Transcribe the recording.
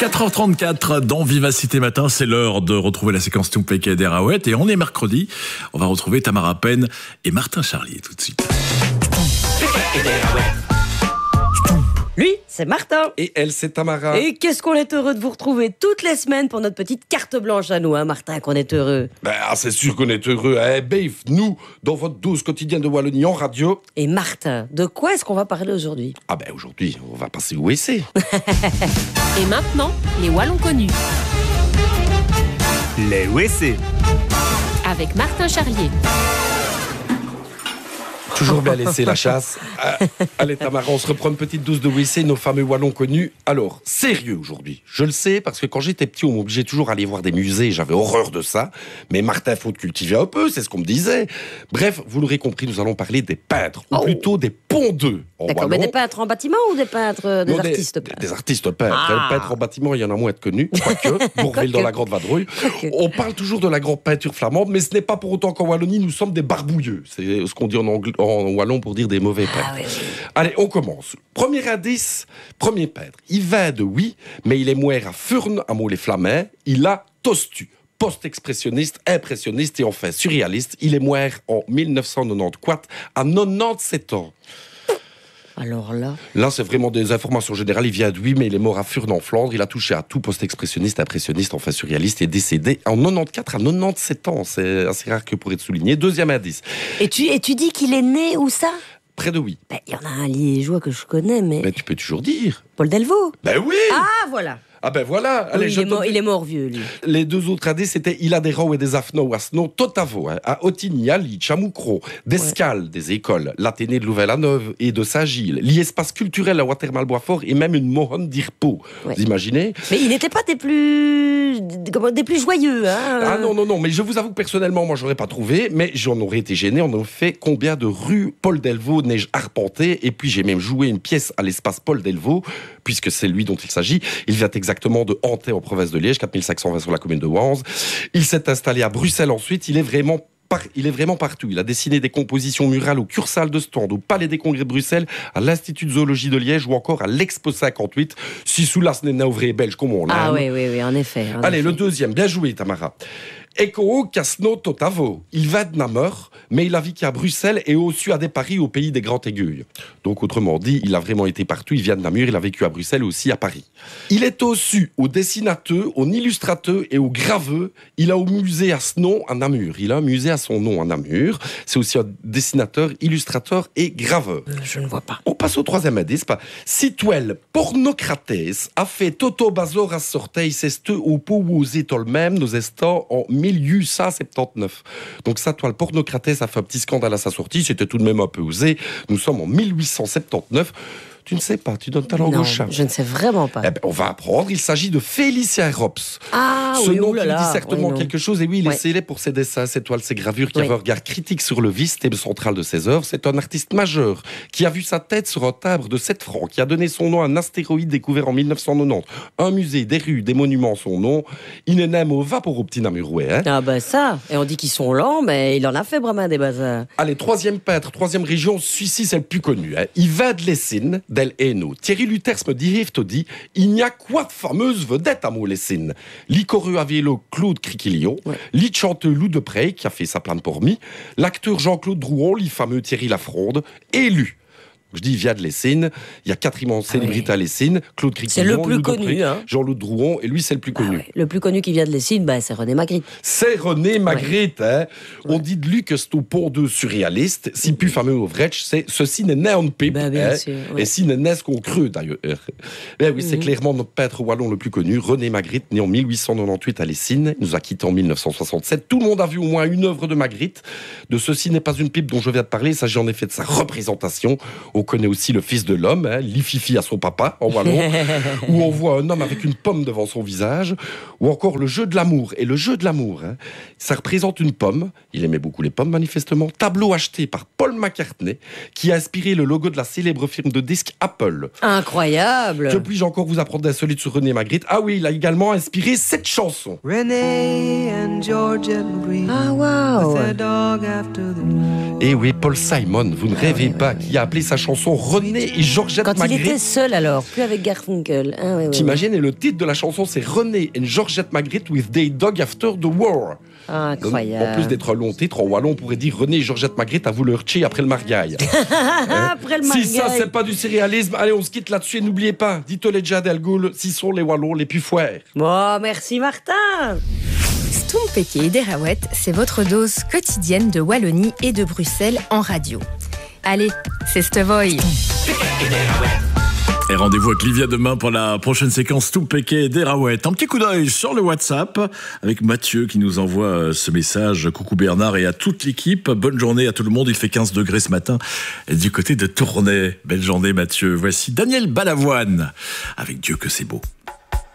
4h34 dans Vivacité Matin, c'est l'heure de retrouver la séquence Tumpek et Derawet. Et on est mercredi, on va retrouver Tamara Penn et Martin Charlier tout de suite. Lui, c'est Martin. Et elle, c'est Tamara. Et qu'est-ce qu'on est heureux de vous retrouver toutes les semaines pour notre petite carte blanche à nous, hein, Martin, qu'on est heureux. C'est sûr qu'on est heureux, hein, Beif, nous, dans votre dose quotidienne de Wallonie en radio. Et Martin, de quoi est-ce qu'on va parler aujourd'hui? Aujourd'hui, on va passer au WC. Et maintenant, les Wallons connus. Les WC. Avec Martin Charlier. Toujours bien laissé la chasse. Allez Tamara, on se reprend une petite dose de WC, nos fameux Wallons connus. Alors, sérieux aujourd'hui. Je le sais, parce que quand j'étais petit, on m'obligeait toujours à aller voir des musées, j'avais horreur de ça. Mais Martin, faut te cultiver un peu, c'est ce qu'on me disait. Bref, vous l'aurez compris, nous allons parler des peintres, ou plutôt des pondeux en D'accord, wallon. mais des peintres en bâtiment ou des peintres, des artistes peintres? Des artistes peintres. Ah. Peintres en bâtiment, il y en a moins de connus, quoique, Bourville dans la Grande Vadrouille. On parle toujours de la grande peinture flamande, mais ce n'est pas pour autant qu'en Wallonie, nous sommes des barbouilleux. C'est ce qu'on dit en wallon pour dire des mauvais peintres. Oui. Allez, on commence. Premier indice, premier peintre. Il va de oui, mais il est mouert à Furnes, à les Flamands. Il a tostu. Post-expressionniste, impressionniste et enfin surréaliste. Il est mouert en 1994 à 97 ans. Alors là... Là, c'est vraiment des informations générales. Il vient de oui, mais il est mort à Furnes en Flandre. Il a touché à tout, post-expressionniste, impressionniste, enfin surréaliste, et décédé en 94 à 97 ans. C'est assez rare que pour être souligné. Deuxième indice. Et tu dis qu'il est né où ça? Près de oui. Il y en a un liégeois que je connais, mais... Tu peux toujours dire. Paul Delvaux. Oui. Ah, voilà. Voilà. Allez, il est mort vieux, lui. Les deux autres indices, c'était il a des rangs et des afnos à Sno, Totavo, à Otigny, à Lich, à Moucron, d'Escales, des écoles, l'Athénée de Louvain-la-Neuve et de Saint-Gilles, l'espace culturel à Watermal-Boisfort et même une Mohon d'Irpo. Ouais. Vous imaginez? Mais il n'était pas des plus joyeux, hein. Ah non, mais je vous avoue que personnellement, moi, j'aurais pas trouvé, mais j'en aurais été gêné. On a fait combien de rues Paul Delvaux n'ai-je arpenté? Et puis, j'ai même joué une pièce à l'espace Paul Delvaux, puisque c'est lui dont il s'agit. Il vient exactement de Hantais en province de Liège, 4520 sur la commune de Wanze. Il s'est installé à Bruxelles ensuite. Il est vraiment partout. Il a dessiné des compositions murales au Cursal de Stand, au Palais des Congrès de Bruxelles, à l'Institut de Zoologie de Liège ou encore à l'Expo 58. Si sous là, ce n'est vrai belge comme on l'aime. Ah oui, en effet. Allez, le deuxième. Bien joué, Tamara. Eko Casno Totavo. Il va de Namur, mais il a vécu à Bruxelles et au sud à Paris, au pays des Grands Aiguilles. Donc, autrement dit, il a vraiment été partout. Il vient de Namur, il a vécu à Bruxelles et aussi à Paris. Il est au sud, au dessinateur, au illustrateur et au graveur. Il a au musée à Snon, à Namur. Il a un musée à son nom à Namur. C'est aussi un dessinateur, illustrateur et graveur. Je ne vois pas. On passe au troisième indice. Situel pornocrates a fait Toto Bazor à sorteil c'est au pouwosé tol même nos estants en 1879. Donc ça, toi, le pornocrates a fait un petit scandale à sa sortie. C'était tout de même un peu osé. Nous sommes en 1879. Tu ne sais pas, tu donnes ta langue au chat. Je ne sais vraiment pas. On va apprendre. Il s'agit de Félicien Rops. Ah, Ce oui, nom qui oulala, dit certainement oui, quelque chose. Et oui, il est Ouais. célèbre pour ses dessins, ses toiles, ses gravures, qui Oui. avait un regard critique sur le vice, thème central de ses œuvres. C'est un artiste majeur qui a vu sa tête sur un timbre de 7 francs, qui a donné son nom à un astéroïde découvert en 1990. Un musée, des rues, des monuments, son nom. Il est né au vapor au petit Namuroué. Ah ça. Et on dit qu'ils sont lents, mais il en a fait vraiment des bazars. Allez, troisième peintre, troisième région, celui-ci c'est le plus connu. Il va de Lessines, del Hainaut. Thierry Luters me dit, il n'y a quoi de fameuse vedette à Lessines. Licoreux à vélo Claude Criquillon, lit chanteur Lou Deprey qui a fait sa plainte pour mi, l'acteur Jean-Claude Drouon, le fameux Thierry Lafronde, élu. Je dis via de Lessines, il y a 4 immenses célébrités à Lessines, Claude Criquillon, C'est le plus Lou connu, Deprey, hein. Jean-Claude Drouon, et lui c'est le plus connu. Ouais. Le plus connu qui vient de Lessines, c'est René Magritte. C'est René Magritte. On dit de lui que c'est au pont de surréaliste. Si plus fameux au Vretch, c'est ceci n'est né en pipe. Bien sûr, Et si n'est n'est ce qu'on creux d'ailleurs. Oui, c'est clairement notre peintre wallon le plus connu, René Magritte, né en 1898 à Lessines. Il nous a quittés en 1967. Tout le monde a vu au moins une œuvre de Magritte. De Ceci n'est pas une pipe dont je viens de parler. Il s'agit en effet de sa représentation. On connaît aussi le fils de l'homme, Lififi à son papa, en wallon, où on voit un homme avec une pomme devant son visage, ou encore le jeu de l'amour. Et le jeu de l'amour, ça représente une pomme. Il aimait beaucoup les pommes, manifestement. Tableau acheté par Paul McCartney, qui a inspiré le logo de la célèbre firme de disques Apple. Incroyable. Que puis-je encore vous apprendre d'insolite sur René Magritte? Ah oui, il a également inspiré cette chanson. Renee and George and Green. Ah, waouh. With their dog after the moon. Et oui, Paul Simon, vous ne rêvez pas, qui a appelé sa chanson chanson René et Georgette Quand il Magritte. était seul alors, plus avec Garfunkel. Ah, ouais, ouais. T'imagines, et le titre de la chanson, c'est René et Georgette Magritte with They Dog After the War. Ah, incroyable. En plus d'être un long titre, en wallon, on pourrait dire René et Georgette Magritte avouent leur tché après le mariage. Après le Si mariage. ça, c'est pas du surréalisme, allez, on se quitte là-dessus et n'oubliez pas, dites-le déjà Del Gaulle, si sont les wallons les plus foires. Bon, merci Martin. Stompeke et Derawet, c'est votre dose quotidienne de Wallonie et de Bruxelles en radio. Allez, c'est Stevoy. Et rendez-vous avec Livia demain pour la prochaine séquence Stompeke et Derawet. Un petit coup d'œil sur le WhatsApp avec Mathieu qui nous envoie ce message. Coucou Bernard et à toute l'équipe. Bonne journée à tout le monde. Il fait 15 degrés ce matin du côté de Tournai. Belle journée Mathieu. Voici Daniel Balavoine avec Dieu que c'est beau.